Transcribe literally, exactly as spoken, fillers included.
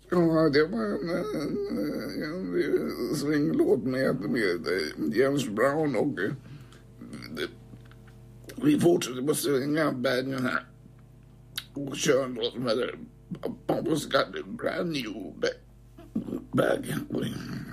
Ja, det var en, en, en swinglåt med, med James Brown och det, vi fortsätter på swinga bandet här och kör en låt som heter Papa's got a brand new bag.